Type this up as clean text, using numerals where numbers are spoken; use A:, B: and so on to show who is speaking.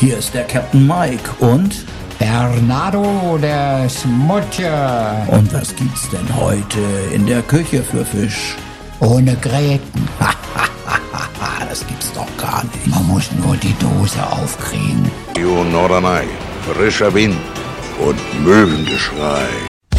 A: Hier ist der Captain Mike und
B: Bernardo der Smutje.
A: Und was gibt's denn heute in der Küche für Fisch?
B: Ohne Gräten.
A: Das gibt's doch gar nicht.
B: Man muss nur die Dose aufkriegen.
C: Norderney, frischer Wind und Möwengeschrei.